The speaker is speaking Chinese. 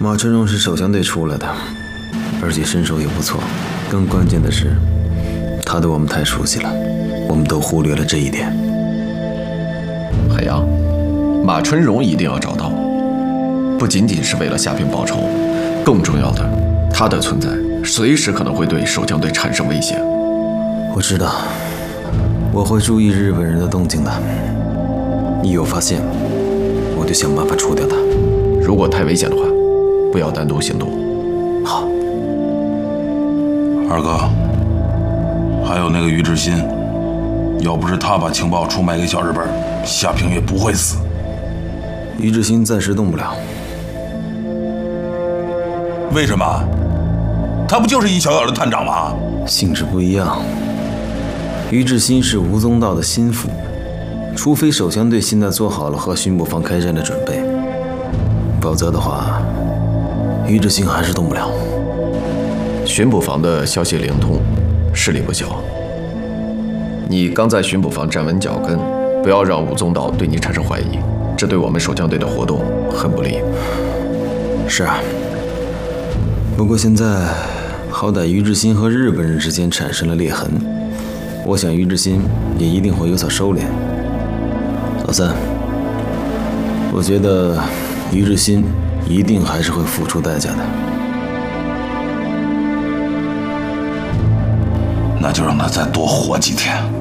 马春荣是首相队出来的，而且身手也不错。更关键的是，他对我们太熟悉了，我们都忽略了这一点。 海洋，马春荣一定要找到，不仅仅是为了下兵报仇，更重要的，他的存在随时可能会对守将队产生威胁。 我知道，我会注意日本人的动静的。一有发现，我就想办法除掉他。 如果太危险的话，不要单独行动。 好。 二哥，还有那个于志新，要不是他把情报出卖给小日本，夏平也不会死。 于志新暂时动不了。 为什么？他不就是一小小的探长吗？ 性质不一样。于志新是吴宗道的心腹，除非守乡队现在做好了和巡捕房开战的准备，否则的话，于志新还是动不了。 巡捕房的消息灵通，势力不小。你刚在巡捕房站稳脚跟，不要让吴宗道对你产生怀疑，这对我们守将队的活动很不利。 是啊，不过现在好歹于志新和日本人之间产生了裂痕，我想于志新也一定会有所收敛。老三，我觉得于志新一定还是会付出代价的。 那就让他再多活几天。